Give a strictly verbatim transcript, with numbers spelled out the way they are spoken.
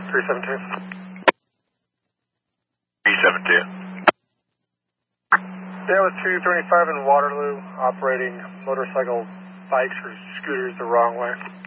three seven two. three seven two. Yeah, with two twenty-five in Waterloo, operating motorcycle bikes or scooters the wrong way.